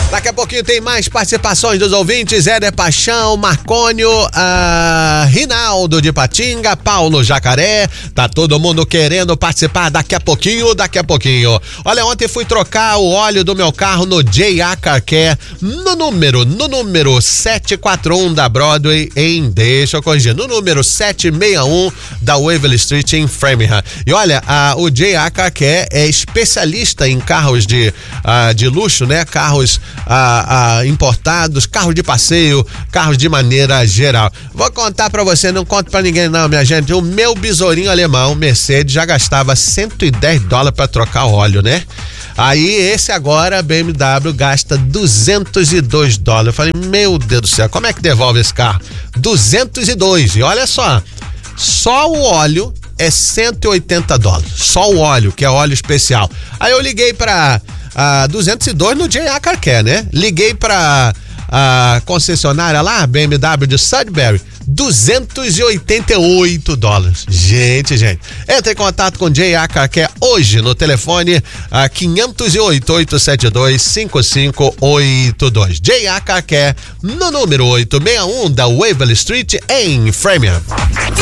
Daqui a pouquinho tem mais participações dos ouvintes. Éder Paixão, Marcônio, Rinaldo de Patinga, Paulo Jacaré. Tá todo mundo querendo participar daqui a pouquinho. Olha, ontem fui trocar o óleo do meu carro no J.A. Car Care, no número 741 da Broadway deixa eu corrigir, no número 761 da Waverly Street em Framingham. E olha, o J.A. Car Care é especialista em carros de luxo, né? Carros importados, carros de passeio, carros de maneira geral. Vou contar pra você, não conto pra ninguém não, minha gente. O meu besourinho alemão, Mercedes, já gastava $110 pra trocar óleo, né? Aí esse agora, BMW, gasta $202. Eu falei, meu Deus do céu, como é que devolve esse carro? 202, e olha só o óleo é $180, só o óleo, que é óleo especial. Aí eu liguei pra 202 no J.A. Car Care, né? Liguei pra concessionária lá, BMW de Sudbury, $288. Gente, entre em contato com J.A. Car Care hoje no telefone 508-872-5582. J.A. Car Care no número 861 da Waverly Street em Framingham.